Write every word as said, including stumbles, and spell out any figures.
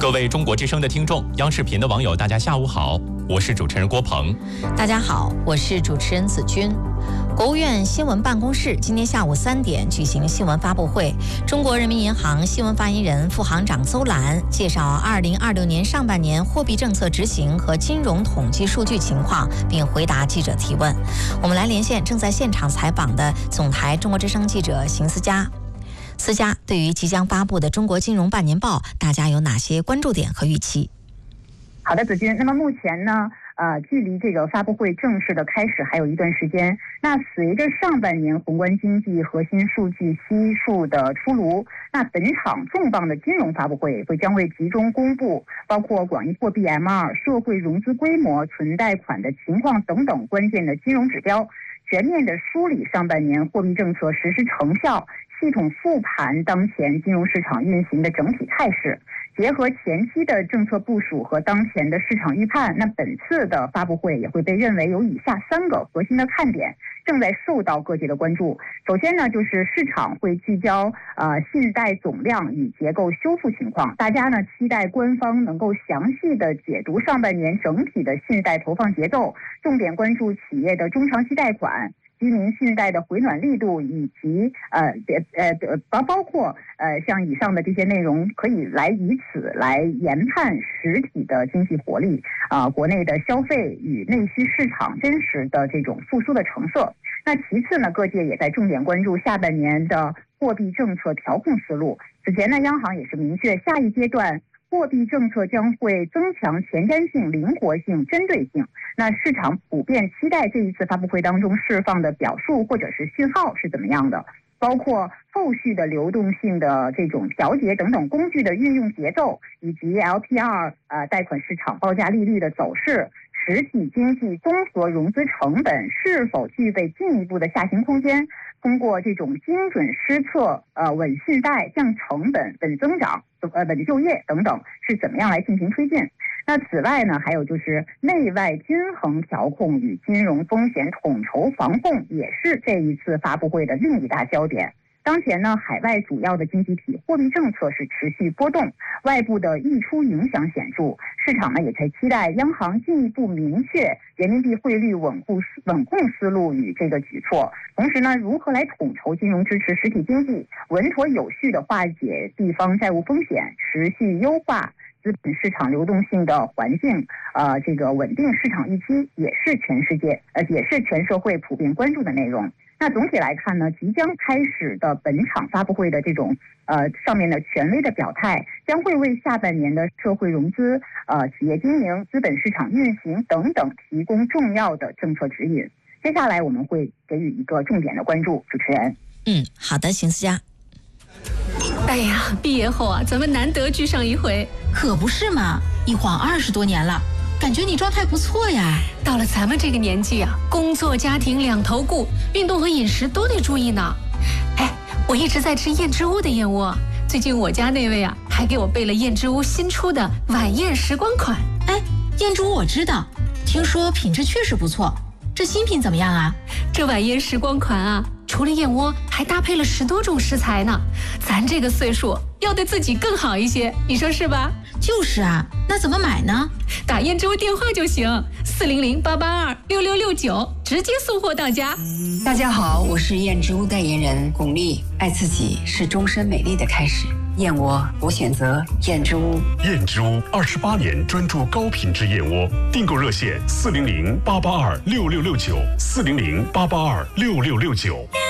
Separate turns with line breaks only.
各位中国之声的听众，央视频的网友，大家下午好，我是主持人郭鹏。
大家好，我是主持人子君。国务院新闻办公室今天下午三点举行新闻发布会，中国人民银行新闻发言人、副行长邹兰介绍二零二六年上半年货币政策执行和金融统计数据情况，并回答记者提问。我们来连线正在现场采访的总台中国之声记者邢思佳。思佳，对于即将发布的中国金融半年报，大家有哪些关注点和预期？
好的，子君。那么目前呢，呃，距离这个发布会正式的开始还有一段时间。那随着上半年宏观经济核心数据悉数的出炉，那本场重磅的金融发布会会将会集中公布包括广义货币 M 二、社会融资规模、存贷款的情况等等关键的金融指标，全面的梳理上半年货币政策实施成效，系统复盘当前金融市场运行的整体态势，结合前期的政策部署和当前的市场预判，那本次的发布会也会被认为有以下三个核心的看点，正在受到各界的关注。首先呢，就是市场会聚焦呃信贷总量与结构修复情况，大家呢期待官方能够详细的解读上半年整体的信贷投放节奏，重点关注企业的中长期贷款、居民信贷的回暖力度，以及呃呃包包括呃像以上的这些内容，可以来以此来研判实体的经济活力啊、呃，国内的消费与内需市场真实的这种复苏的成色。那其次呢，各界也在重点关注下半年的货币政策调控思路。此前呢，央行也是明确，下一阶段货币政策将会增强前瞻性、灵活性、针对性。那市场普遍期待这一次发布会当中释放的表述或者是讯号是怎么样的，包括后续的流动性的这种调节等等工具的运用节奏，以及 L P R 呃贷款市场报价利率的走势，实体经济综合融资成本是否具备进一步的下行空间，通过这种精准施策、呃稳信贷、降成本、稳增长、呃稳就业等等是怎么样来进行推进。那此外呢，还有就是内外均衡调控与金融风险统筹防控，也是这一次发布会的另一大焦点。当前呢，海外主要的经济体货币政策是持续波动，外部的溢出影响显著，市场呢也在期待央行进一步明确人民币汇率稳固稳控思路与这个举措，同时呢，如何来统筹金融支持实体经济，稳妥有序的化解地方债务风险，持续优化资本市场流动性的环境，呃，这个稳定市场预期，也是全世界呃也是全社会普遍关注的内容。那总体来看呢，即将开始的本场发布会的这种呃上面的权威的表态，将会为下半年的社会融资、呃企业经营、资本市场运行等等提供重要的政策指引。接下来我们会给予一个重点的关注。主持人，
嗯，好的，邢思佳。
哎呀，毕业后啊，咱们难得聚上一回，
可不是嘛，一晃二十多年了。感觉你状态不错呀。
到了咱们这个年纪啊，工作家庭两头顾，运动和饮食都得注意呢。哎，我一直在吃燕之屋的燕窝，最近我家那位啊还给我备了燕之屋新出的晚宴时光款。
哎，燕之屋我知道，听说品质确实不错，这新品怎么样啊？
这晚宴时光款啊，除了燕窝还搭配了十多种食材呢。咱这个岁数要对自己更好一些，你说是吧？
就是啊，那怎么买呢？
打燕之屋电话就行，四零零八八二六六六九，直接送货到家。
大家好，我是燕之屋代言人巩俐。爱自己是终身美丽的开始，燕窝我选择燕之屋。
燕之屋二十八年专注高品质燕窝，订购热线四零零八八二六六六九，四零零八八二六六六九。